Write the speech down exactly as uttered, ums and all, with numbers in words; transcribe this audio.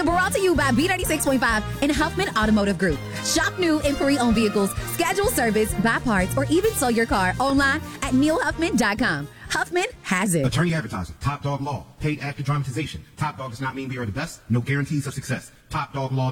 brought to you by B ninety-six point five and Huffman Automotive Group. Shop new inquiry-owned vehicles, schedule service, buy parts, or even sell your car online at neil huffman dot com. Huffman has it. Attorney advertising. Top Dog Law. Paid actor dramatization. Top Dog does not mean we are the best. No guarantees of success. top dog law